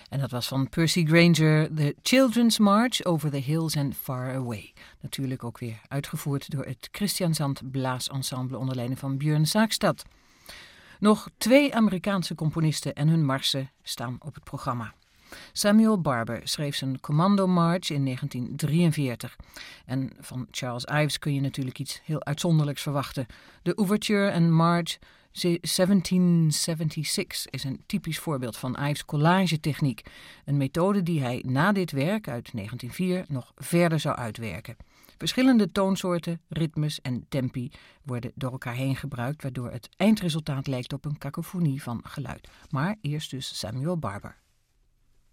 En dat was van Percy Grainger, The Children's March Over the Hills and Far Away. Natuurlijk ook weer uitgevoerd door het Christiansand Blaasensemble onder leiding van Björn Saagstad. Nog 2 Amerikaanse componisten en hun marsen staan op het programma. Samuel Barber schreef zijn Commando March in 1943. En van Charles Ives kun je natuurlijk iets heel uitzonderlijks verwachten. De Ouverture en March 1776 is een typisch voorbeeld van Ives' collagetechniek. Een methode die hij na dit werk uit 1904 nog verder zou uitwerken. Verschillende toonsoorten, ritmes en tempi worden door elkaar heen gebruikt, waardoor het eindresultaat lijkt op een kakofonie van geluid. Maar eerst dus Samuel Barber.